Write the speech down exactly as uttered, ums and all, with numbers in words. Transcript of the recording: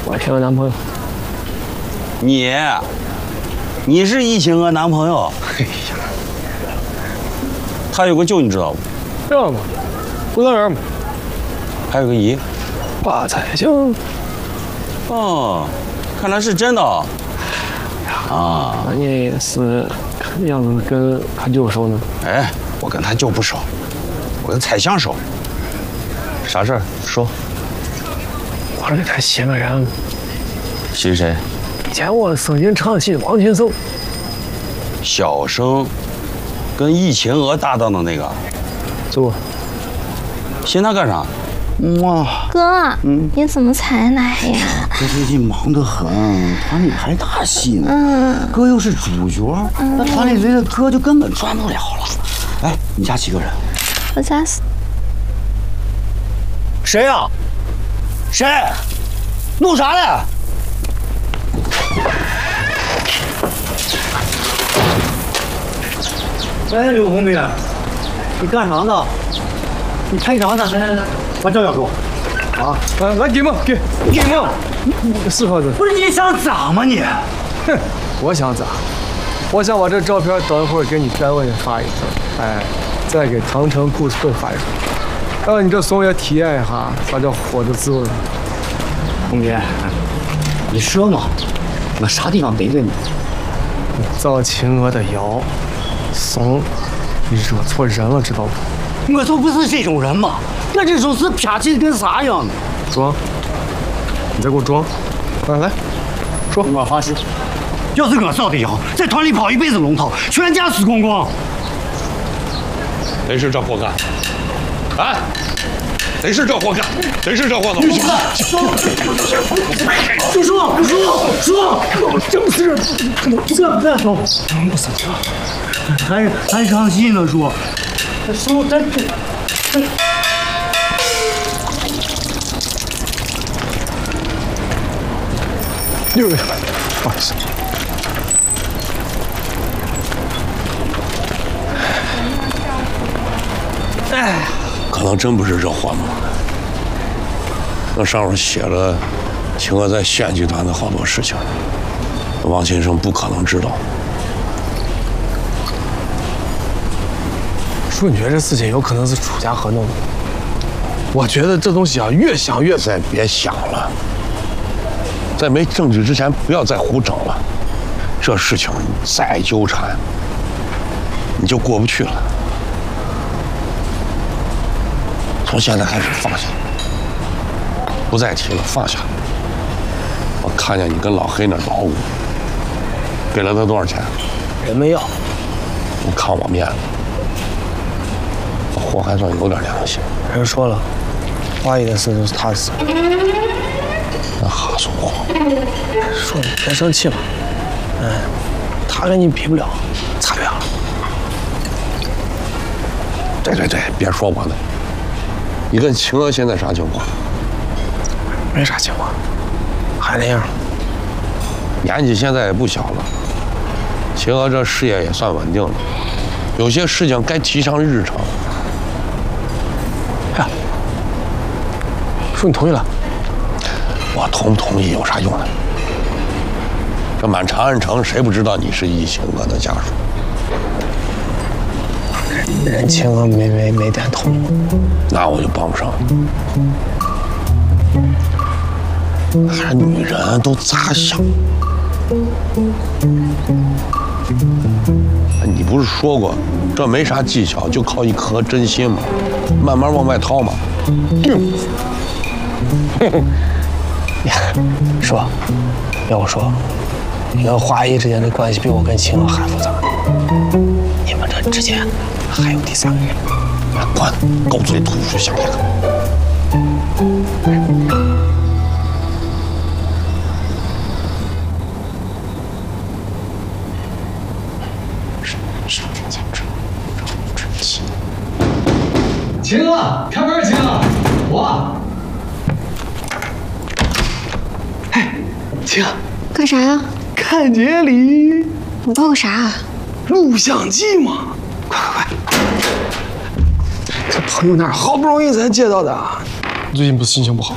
我请个男朋友。 你，你是易晴娥男朋友？ 哎呀， 他有个舅，你知道不？ 知道吗？不当然嘛。 还有个姨。 八彩镜。 哦，看来是真的哦。啊， 那你是看样子跟他舅熟呢？ 哎，我跟他舅不熟，我跟彩香熟。啥事儿？说。 我给他写个人。 写谁？ 以前我曾经唱戏的王禽兽。 小生，跟易晴娥搭档的那个。 走。 写他干啥？ 哇，哥，嗯，你怎么才来呀？ 哥最近忙得很，团里还大戏呢。嗯，哥又是主角，那团里没了哥就根本转不了了。哎，你家几个人？ 我家是。 谁呀？谁？弄啥嘞？哎，刘红梅，你干啥呢？你拍啥呢？来来来，把照片给我。啊， 来来，给嘛，给给嘛，是盒子。 不是你想咋吗你？ 哼，我想咋？我想把这照片等一会儿给你单位发一份，哎，再给唐城故事会发一份，让你这怂爷体验一下啥叫火的滋味。 红姐，你说嘛，我啥地方得罪你？ 造秦娥的谣，怂，你惹错人了，知道不？ 我就不是这种人嘛，我这种是啪气跟啥样的？ 装，你再给我装，来来，说。 我发誓，要是我造的谣，在团里跑一辈子龙套，全家死光光。 谁是这货干？啊？谁是这货干？谁是这货干？ 就说，就说，说，这不是，这不敢说，不是这，还还唱戏呢，说。说真的， 六个，不好意思。 哎，可能真不是这货弄的。那上面写了秦娥在县剧团的好多事情，王先生不可能知道。 叔，你觉得这事情有可能是楚家河弄的？我觉得这东西啊，越想越…… 再别想了，在没证据之前，不要再胡整了。这事情再纠缠，你就过不去了。从现在开始放下，不再提了，放下。我看见你跟老黑那捣鼓，给了他多少钱？ 人没要。 不看我面子。货还算有点良心。 人说了，华谊的事就是他的事。 那哈说话。 说你别生气嘛，嗯，他跟你比不了，差远了。 对对对，别说我了。你跟晴娥现在啥情况？ 没啥情况，还那样。 年纪现在也不小了，晴娥这事业也算稳定了，有些事情该提上日程。 说你同意了， 我同不同意有啥用呢？这满长安城谁不知道你是易晴娥的家属？ 人晴娥没没没点头， 那我就帮不上。还女人都咋想？你不是说过这没啥技巧，就靠一颗真心吗？慢慢往外掏嘛。 嗯说，要我说，你跟华谊之间的关系比我跟晴娥还复杂。你们这之间还有第三个人。 滚，狗嘴吐出去想一个。 晴娥，开门，晴娥，我。哎，晴娥， 干啥呀？ 看节礼。 你报个啥啊？ 录像机嘛。快快快！这朋友那儿好不容易才借到的，最近不是心情不好。